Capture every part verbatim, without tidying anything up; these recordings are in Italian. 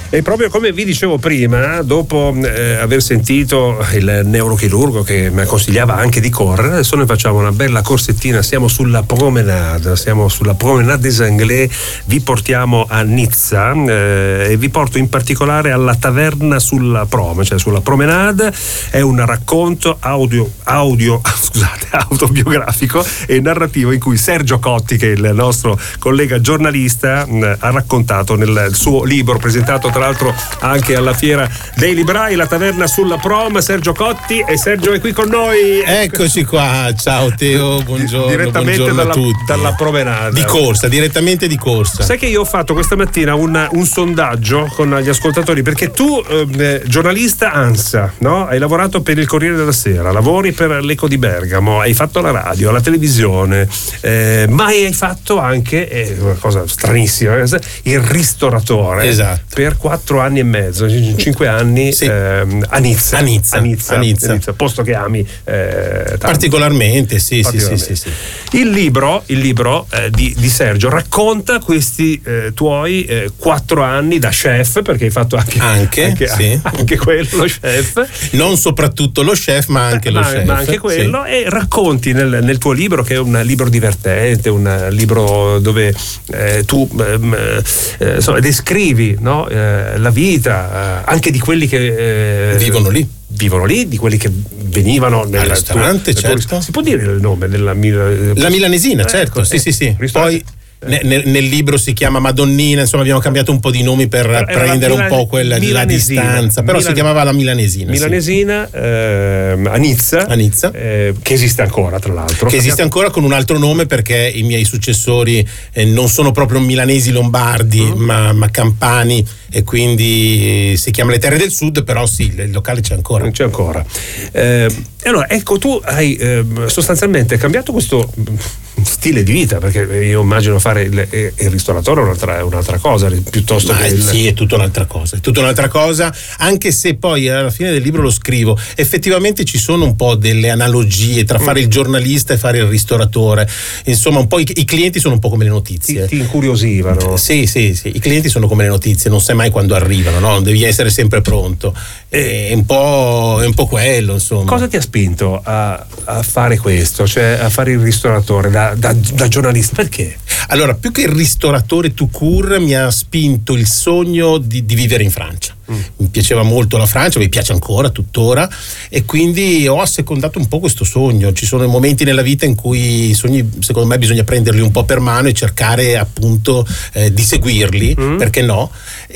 E proprio come vi dicevo prima, dopo eh, aver sentito il neurochirurgo che mi consigliava anche di correre, adesso noi facciamo una bella corsettina, siamo sulla promenade, siamo sulla promenade des Anglais, vi portiamo a Nizza eh, e vi porto in particolare alla taverna sulla Prom, cioè sulla promenade. È un racconto audio, audio scusate, autobiografico e narrativo in cui Sergio Cotti, che è il nostro collega giornalista, mh, ha raccontato nel suo libro, presentato tra l'altro anche alla fiera dei librai, La taverna sulla Prom. Sergio Cotti, e Sergio è qui con noi. Eccoci qua, ciao Teo, buongiorno, direttamente buongiorno dalla, a tutti. dalla promenade. Di corsa, direttamente di corsa. Sai che io ho fatto questa mattina un, un sondaggio con gli ascoltatori, perché tu, eh, giornalista ANSA, no? Hai lavorato per il Corriere della Sera, lavori per l'Eco di Bergamo, hai fatto la radio, la televisione, eh, ma hai fatto anche, eh, una cosa stranissima, il ristoratore. Esatto. Per quattro anni e mezzo, cinque anni, sì. ehm, a Nizza. A Nizza. A Nizza, A Nizza. A Nizza, posto che ami eh, tanto. Particolarmente, sì, Particolarmente. sì, sì, sì, sì. Il libro, il libro eh, di, di Sergio racconta questi eh, tuoi eh, quattro anni da chef, perché hai fatto anche anche, anche, sì. anche quello, lo chef. Non soprattutto lo chef, ma anche ma, lo chef. Ma anche quello, sì. E racconti nel, nel tuo libro, che è un libro divertente, un libro dove eh, tu eh, eh, insomma, descrivi, no, eh, la vita eh, anche di quelli che eh, vivono lì. Vivono lì, di quelli che venivano nel al ristorante, tuo, certo. Tuo, si può dire il nome della La Milanesina, eh, certo, ecco, sì, eh, sì, sì. Ristorante. Poi Nel, nel libro si chiama Madonnina, insomma abbiamo cambiato un po' di nomi per Era prendere Milan- un po' quella la distanza, però Milan- si chiamava la Milanesina. Milanesina, sì. eh, a Nizza, a Nizza. Eh, che esiste ancora, tra l'altro. Che esiste ancora con un altro nome, perché i miei successori eh, non sono proprio milanesi lombardi, mm. ma, ma campani, e quindi si chiama Le Terre del Sud, però sì, il locale c'è ancora. C'è ancora. Eh, allora, ecco, tu hai eh, sostanzialmente cambiato questo stile di vita, perché io immagino fare il, il ristoratore è un'altra, un'altra cosa piuttosto Ma che il... sì, è tutta un'altra cosa, è tutta un'altra cosa, anche se poi alla fine del libro lo scrivo, effettivamente ci sono un po' delle analogie tra fare il giornalista e fare il ristoratore, insomma un po' i, i clienti sono un po' come le notizie. Ti, ti incuriosivano. Sì, sì, sì, i clienti sono come le notizie, non sai mai quando arrivano, no? Devi essere sempre pronto, è un po', è un po' quello, insomma. Cosa ti ha spinto a, a fare questo, cioè a fare il ristoratore da, da, da giornalista? Perché? Allora, più che il ristoratore tout court, mi ha spinto il sogno di, di vivere in Francia. Mm. Mi piaceva molto la Francia, mi piace ancora, tuttora, e quindi ho assecondato un po' questo sogno. Ci sono momenti nella vita in cui i sogni, secondo me, bisogna prenderli un po' per mano e cercare appunto eh, di seguirli, mm. perché no?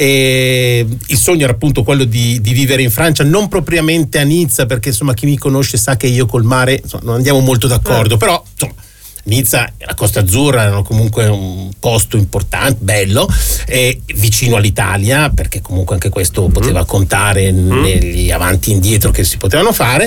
E il sogno era appunto quello di, di vivere in Francia, non propriamente a Nizza, perché insomma chi mi conosce sa che io col mare insomma, non andiamo molto d'accordo, eh. però insomma Nizza e la Costa Azzurra erano comunque un posto importante, bello, e vicino all'Italia, perché comunque anche questo poteva contare negli avanti e indietro che si potevano fare,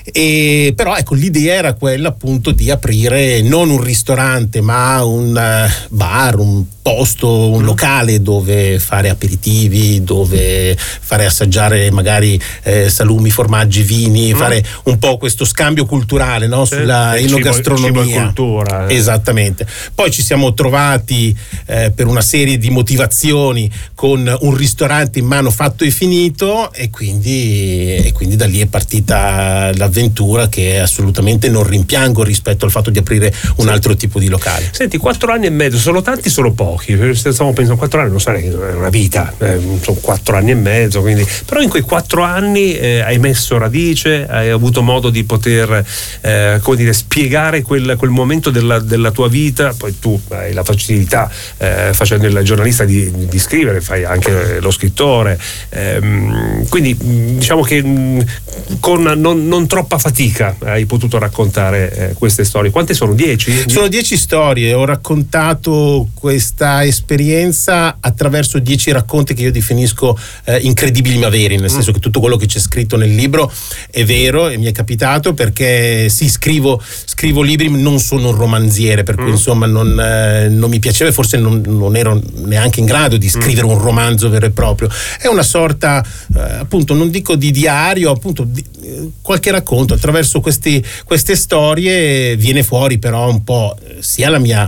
e però ecco l'idea era quella appunto di aprire non un ristorante ma un bar, un posto, un locale dove fare aperitivi, dove fare assaggiare magari eh, salumi, formaggi, vini, mm. fare un po' questo scambio culturale, no? Sulla eh, enogastronomia. Cibo e cultura. Eh. Esattamente. Poi ci siamo trovati eh, per una serie di motivazioni con un ristorante in mano fatto e finito, e quindi, e quindi da lì è partita l'avventura, che assolutamente non rimpiango rispetto al fatto di aprire un altro tipo di locale. Senti, quattro anni e mezzo, sono tanti, sono pochi? Stavo pensando, quattro anni non sarei una vita, eh, sono quattro anni e mezzo, quindi, però in quei quattro anni eh, hai messo radice, hai avuto modo di poter eh, come dire, spiegare quel, quel momento della, della tua vita. Poi tu hai la facilità eh, facendo il giornalista di, di scrivere, fai anche lo scrittore, ehm, quindi diciamo che mh, con non, non troppa fatica hai potuto raccontare eh, queste storie. Quante sono? Dieci? Sono dieci storie, ho raccontato questa esperienza attraverso dieci racconti che io definisco eh, incredibili ma veri, nel senso mm. che tutto quello che c'è scritto nel libro è vero e mi è capitato, perché sì, scrivo, scrivo libri, non sono un romanziere, per cui mm. insomma non, eh, non mi piaceva, e forse non, non ero neanche in grado di scrivere mm. un romanzo vero e proprio. È una sorta eh, appunto, non dico di diario, appunto di, eh, qualche racconto. Attraverso questi, queste storie viene fuori però un po' sia la mia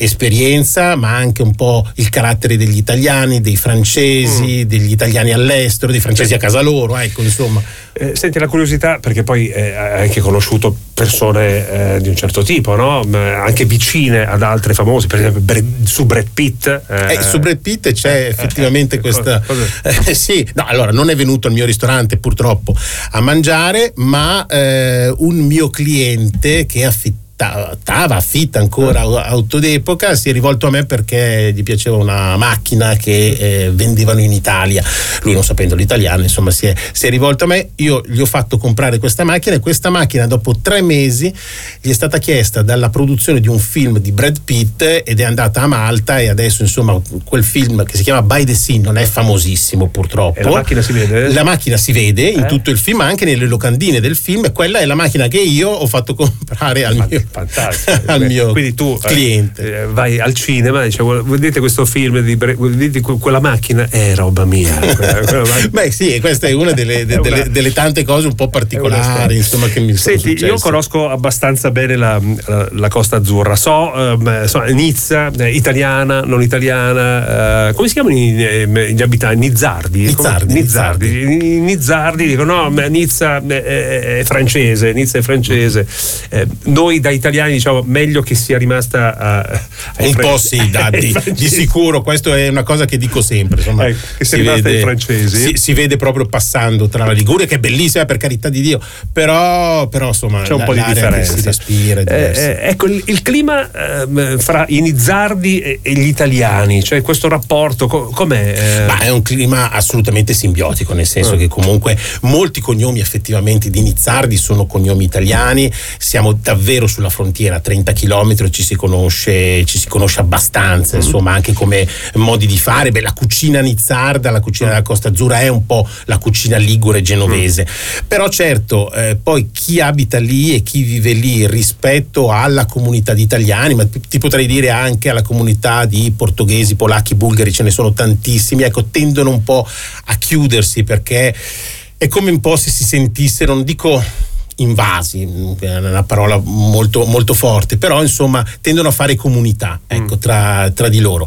esperienza, ma anche un po' il carattere degli italiani, dei francesi, mm. degli italiani all'estero, dei francesi a casa loro, ecco, insomma. Eh, senti, la curiosità, perché poi eh, hai anche conosciuto persone eh, di un certo tipo, no? Anche vicine ad altre famose, per esempio Brad, su Brad Pitt. Eh, eh, su Brad Pitt c'è eh, effettivamente eh, questa. Eh, sì, no, allora non è venuto al mio ristorante purtroppo a mangiare, ma eh, un mio cliente che affitta Tava, affitta ancora auto d'epoca, si è rivolto a me perché gli piaceva una macchina che eh, vendevano in Italia. Lui, non sapendo l'italiano, insomma, si è, si è rivolto a me. Io gli ho fatto comprare questa macchina, e questa macchina dopo tre mesi gli è stata chiesta dalla produzione di un film di Brad Pitt ed è andata a Malta, e adesso insomma quel film che si chiama By the Sea non è famosissimo purtroppo. E la macchina si vede? La macchina si vede in eh? tutto il film, anche nelle locandine del film, e quella è la macchina che io ho fatto comprare al mio fantastico. al mio quindi tu cliente eh, vai al cinema e dici: vedete questo film di vedete quella macchina, è roba mia. quella, quella macchina. Beh sì, questa è una delle, de, delle, delle tante cose un po' particolari, insomma, che mi sono Senti, successe. io conosco abbastanza bene la, la, la Costa Azzurra, so, eh, so Nizza, eh, italiana, non italiana, eh, come si chiamano gli, gli abitanti? Nizzardi? Nizzardi, Nizzardi. Nizzardi. Nizzardi dicono: no, Nizza è, è francese, Nizza è francese. Eh, noi da italiani diciamo meglio che sia rimasta a, a un po' sì, da, di, di sicuro, questo è una cosa che dico sempre, insomma, ecco, che sia rimasta ai francesi. Si, si vede proprio passando tra la Liguria, che è bellissima, per carità di Dio, però, però insomma c'è un la, po' di differenza, si respira, è eh, eh, ecco il, il clima eh, fra i nizzardi e, e gli italiani, cioè questo rapporto co- com'è? Eh? Ma è un clima assolutamente simbiotico, nel senso eh. che comunque molti cognomi effettivamente di nizzardi sono cognomi italiani, siamo davvero sulla frontiera, a trenta chilometri, ci si conosce ci si conosce abbastanza, mm-hmm. insomma, anche come modi di fare. Beh, la cucina nizzarda, la cucina della Costa Azzurra è un po' la cucina ligure genovese, mm. però certo eh, poi chi abita lì e chi vive lì rispetto alla comunità di italiani, ma ti potrei dire anche alla comunità di portoghesi, polacchi, bulgari, ce ne sono tantissimi, ecco, tendono un po' a chiudersi, perché è come un po' se si sentissero, non dico invasi, è una parola molto, molto forte, però insomma tendono a fare comunità, ecco, tra, tra di loro.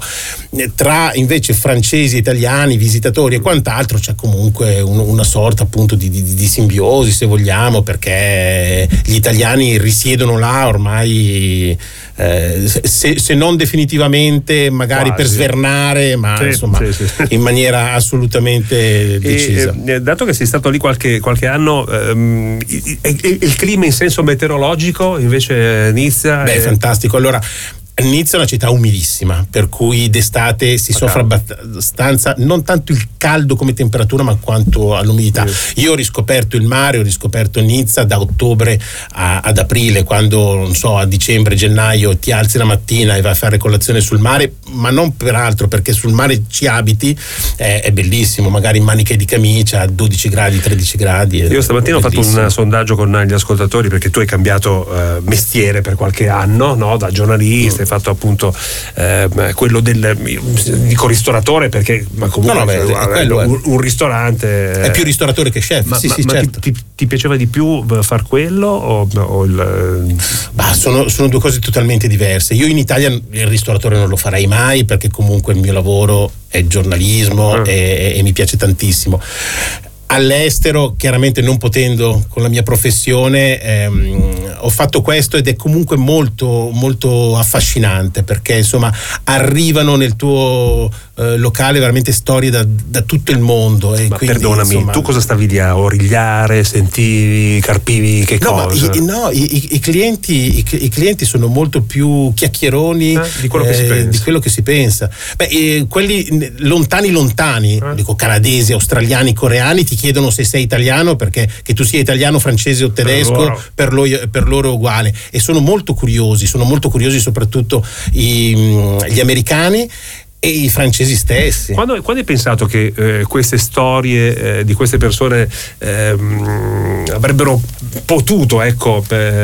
Tra invece francesi, italiani, visitatori e quant'altro c'è comunque un, una sorta appunto di, di, di simbiosi, se vogliamo, perché gli italiani risiedono là ormai eh, se, se non definitivamente, magari quasi per svernare, ma sì, insomma sì, sì. in maniera assolutamente decisa. E, eh, dato che sei stato lì qualche, qualche anno, ehm, il, il clima in senso meteorologico invece Nizza beh è fantastico. Allora, Nizza è una città umidissima, per cui d'estate si soffre abbastanza, non tanto il caldo come temperatura, ma quanto all'umidità. Sì. Io ho riscoperto il mare, ho riscoperto Nizza da ottobre a, ad aprile, quando non so, a dicembre, gennaio ti alzi la mattina e vai a fare colazione sul mare, ma non per altro, perché sul mare ci abiti, è, è bellissimo, magari in maniche di camicia a dodici gradi, tredici gradi. Io stamattina ho fatto un sondaggio con gli ascoltatori, perché tu hai cambiato eh, mestiere per qualche anno, no? Da giornalista, mm. fatto appunto eh, quello del dico ristoratore, perché ma comunque no, no, beh, vabbè, quello un, un ristorante è più ristoratore che chef, ma, sì, ma, sì, ma certo. ti, ti, ti piaceva di più far quello o, o il bah, sono, sono due cose totalmente diverse. Io in Italia il ristoratore non lo farei mai, perché comunque il mio lavoro è giornalismo ah. e, e mi piace tantissimo. All'estero, chiaramente non potendo con la mia professione, ehm, ho fatto questo, ed è comunque molto molto affascinante, perché insomma arrivano nel tuo eh, locale veramente storie da, da tutto il mondo. E ma quindi, perdonami, insomma, tu cosa stavi lì a origliare, sentivi, carpivi, che no, cosa? Ma i, no, i, i, i, clienti, i, i clienti sono molto più chiacchieroni eh, di, quello eh, che di quello che si pensa. Beh, eh, quelli lontani lontani, eh. dico canadesi, australiani, coreani, ti chiedono se sei italiano, perché che tu sia italiano, francese o tedesco, per loro, per loro, per loro è uguale, e sono molto curiosi, sono molto curiosi soprattutto i, gli americani. e i francesi stessi. Quando, quando hai pensato che eh, queste storie eh, di queste persone ehm, avrebbero potuto ecco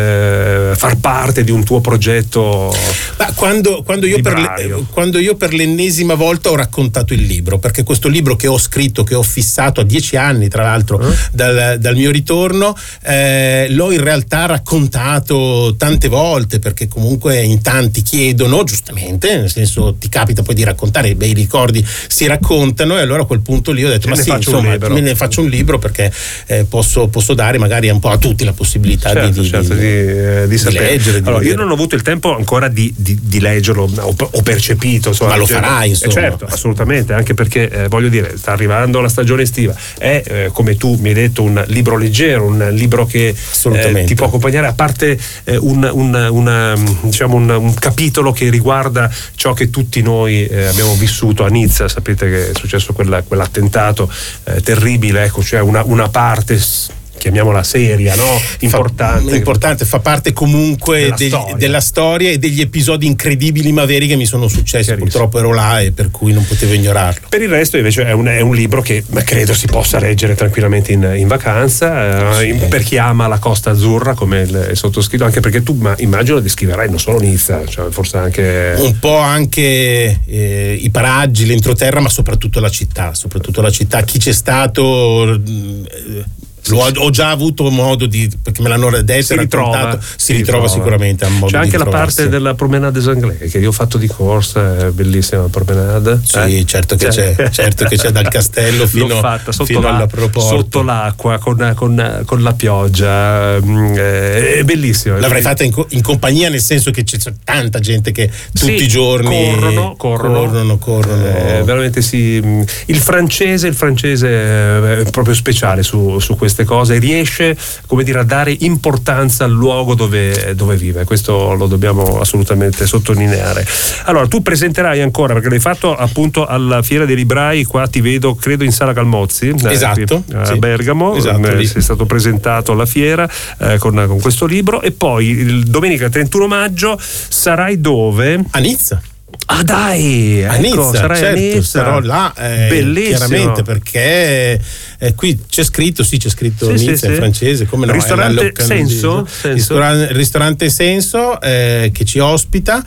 eh, far parte di un tuo progetto? Ma quando, quando, io per le, quando io per l'ennesima volta ho raccontato il libro, perché questo libro che ho scritto, che ho fissato a dieci anni tra l'altro eh? dal, dal mio ritorno, eh, l'ho in realtà raccontato tante volte, perché comunque in tanti chiedono, giustamente, nel senso ti capita poi di raccontare, i bei ricordi si raccontano, e allora a quel punto lì ho detto: Ce ma ne sì, faccio insomma, un me ne faccio un libro, perché eh, posso, posso dare magari un po' a tutti la possibilità certo, di, certo, di, di, eh, di, di sapere. leggere. Di allora, io non ho avuto il tempo ancora di, di, di leggerlo, ho, ho percepito. Insomma, ma lo leggendo. farai, insomma. Eh, certo, assolutamente, anche perché eh, voglio dire, sta arrivando la stagione estiva. È, eh, come tu mi hai detto, un libro leggero, un libro che eh, ti può accompagnare, a parte eh, un, un, una, diciamo un, un capitolo che riguarda ciò che tutti noi eh, abbiamo vissuto a Nizza. Sapete che è successo quella, quell'attentato eh, terribile, ecco, cioè una, una parte, chiamiamola seria, no? Importante. Fa, importante, fa parte comunque della, degli, storia. della storia e degli episodi incredibili ma veri che mi sono successi. Chiarissimo. Purtroppo ero là e per cui non potevo ignorarlo. Per il resto invece è un, è un libro che credo si possa leggere tranquillamente in, in vacanza, sì. eh, in, per chi ama la Costa Azzurra come il, il sottoscritto, anche perché tu ma, immagino descriverai non solo Nizza, cioè forse anche un po' anche eh, i paraggi, l'entroterra, ma soprattutto la città, soprattutto la città. Chi c'è stato eh, Lo ho, ho già avuto modo di, perché me l'hanno detto, si ritrova, si, si ritrova sicuramente a modo. C'è anche di la parte della Promenade des Anglais che io ho fatto di corsa, è bellissima la promenade. Sì, eh? certo che c'è, c'è certo che c'è dal castello fino, sotto fino la, alla proposta. Sotto l'acqua con, con, con la pioggia, è, è bellissimo. L'avrei fatta in, in compagnia, nel senso che c'è tanta gente che tutti sì, i giorni corrono, corrono, corrono, corrono. Eh, veramente sì. Il francese, il francese è proprio speciale su, su questo queste cose, riesce, come dire, a dare importanza al luogo dove, dove vive. Questo lo dobbiamo assolutamente sottolineare. Allora, tu presenterai ancora, perché l'hai fatto appunto alla Fiera dei Librai, qua ti vedo, credo in Sala Calmozzi, esatto, eh, a sì. Bergamo, esatto, eh, sei stato presentato alla fiera eh, con, con questo libro, e poi il domenica trentuno maggio sarai dove? A Nizza. Ah dai, a ecco, Nizza, sarai certo, a Nizza. sarò là, eh, bellissimo, chiaramente, perché eh, qui c'è scritto, sì, c'è scritto sì, Nizza sì, in sì. francese, come no? Ristorante Senso, Senso. Ristorante, ristorante Senso eh, che ci ospita,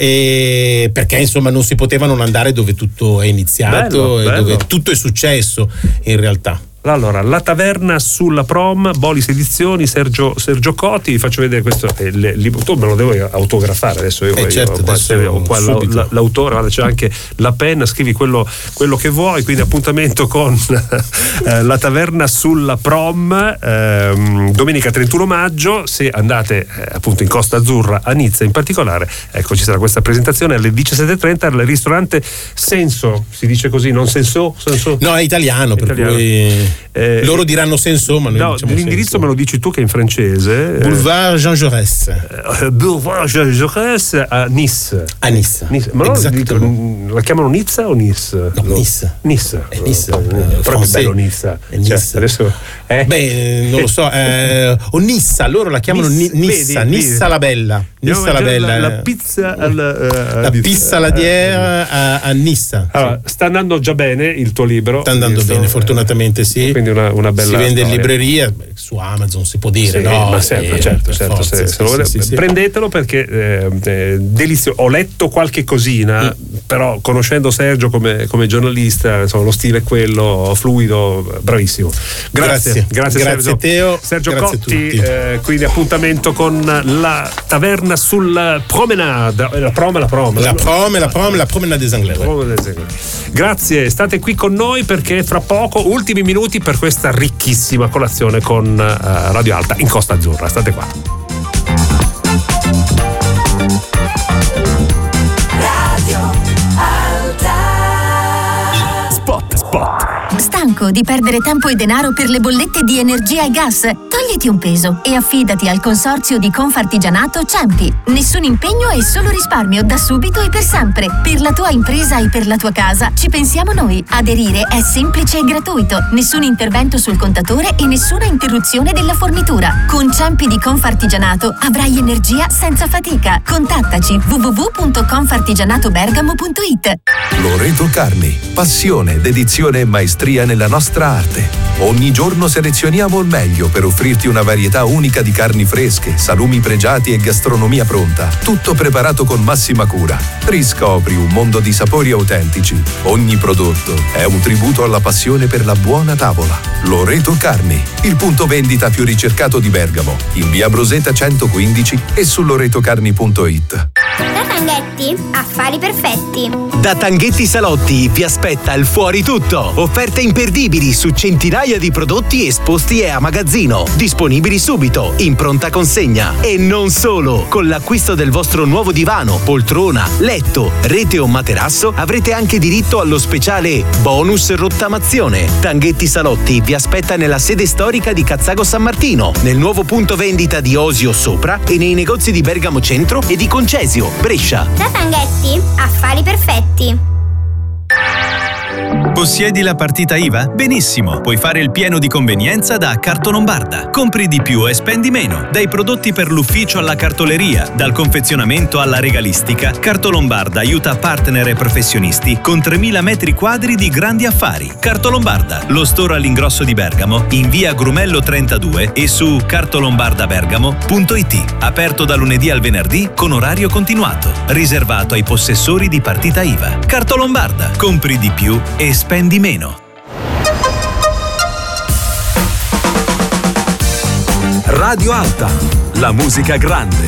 eh, perché insomma non si poteva non andare dove tutto è iniziato, bello, e bello. dove tutto è successo in realtà. Allora, La Taverna sulla Prom, Bolis Edizioni, Sergio, Sergio Cotti. Vi faccio vedere questo, eh, il libro, tu me lo devo autografare adesso. Io, eh, io certo, ho qua, adesso ho qua la, l'autore, guarda, c'è anche la penna, scrivi quello, quello che vuoi. Quindi appuntamento con eh, La Taverna sulla Prom, ehm, domenica trentuno maggio. Se andate eh, appunto in Costa Azzurra, a Nizza in particolare, ecco, ci sarà questa presentazione alle diciassette e trenta al ristorante Senso, si dice così, non Senso? Senso? No, è italiano, per italiano. cui Eh, loro diranno Senso, ma noi no, diciamo l'indirizzo Senso. Me lo dici tu che è in francese. Boulevard Jean Jaurès. Eh, Boulevard Jean Jaurès a Nice. A Nice. Nice. Ma loro dicono, la chiamano Nizza o Nice? No, no. Nice. Nice. È Nice. Eh, però che bello Nizza. È Nice. Cioè, adesso, eh? Beh, non lo so. Eh, o Nissa, loro la chiamano Nice, Nissa, vedi, Nissa vedi. la Bella. Nissa la Bella. La, la pizza al, uh, la pizza ladiera a, a Nissa. Allora, sì. Sta andando già bene il tuo libro. Sta andando visto? bene, fortunatamente sì. Quindi una, una bella si vende storia. in libreria, su Amazon si può dire, sì, no? Ma sempre, eh, certo, certo, forza, se, sì, se lo sì, sì, sì, prendetelo perché eh, eh, delizioso. Ho letto qualche cosina, mm. però conoscendo Sergio come, come giornalista, insomma, lo stile è quello, fluido, bravissimo. Grazie, grazie, grazie, grazie Sergio. Teo, Sergio grazie Cotti, eh, quindi appuntamento con La Taverna sul Promenade, la prom la prom la prom la prom la Promenade des Anglais. Grazie, state qui con noi perché fra poco ultimi minuti per questa ricchissima colazione con uh, Radio Alta in Costa Azzurra. State qua. Radio Alta. Spot, spot. Stanco? stanco di perdere tempo e denaro per le bollette di energia e gas? Togliti un peso e affidati al consorzio di Confartigianato Ciampi. Nessun impegno e solo risparmio da subito e per sempre. Per la tua impresa e per la tua casa ci pensiamo noi. Aderire è semplice e gratuito. Nessun intervento sul contatore e nessuna interruzione della fornitura. Con Ciampi di Confartigianato avrai energia senza fatica. Contattaci w w w punto confartigianatobergamo punto it. Loreto Carni, passione, dedizione e maestria nella nostra arte. Ogni giorno selezioniamo il meglio per offrirti una varietà unica di carni fresche, salumi pregiati e gastronomia pronta. Tutto preparato con massima cura. Riscopri un mondo di sapori autentici. Ogni prodotto è un tributo alla passione per la buona tavola. Loreto Carni, il punto vendita più ricercato di Bergamo, in via Broseta centoquindici e su loretocarni punto it. Da Tanghetti, affari perfetti. Da Tanghetti Salotti vi aspetta il fuori tutto. Offerte imperdibili su centinaia di prodotti esposti e a magazzino. Disponibili subito, in pronta consegna. E non solo. Con l'acquisto del vostro nuovo divano, poltrona, letto, rete o materasso avrete anche diritto allo speciale bonus rottamazione. Tanghetti Salotti vi aspetta nella sede storica di Cazzago San Martino, nel nuovo punto vendita di Osio Sopra e nei negozi di Bergamo Centro e di Concesio, Brescia. Da Tanghetti, affari perfetti. Possiedi la partita I V A? Benissimo, puoi fare il pieno di convenienza da Cartolombarda. Compri di più e spendi meno. Dai prodotti per l'ufficio alla cartoleria, dal confezionamento alla regalistica, Cartolombarda aiuta partner e professionisti con tremila metri quadri di grandi affari. Cartolombarda, lo store all'ingrosso di Bergamo, in via Grumello trentadue e su cartolombardabergamo punto it. Aperto da lunedì al venerdì con orario continuato. Riservato ai possessori di partita I V A. Cartolombarda, compri di più e spendi meno. Radio Alta, la musica grande,